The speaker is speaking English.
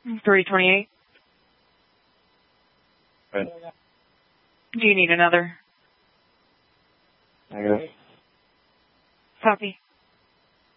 328. Good. Do you need another? Negative. Copy.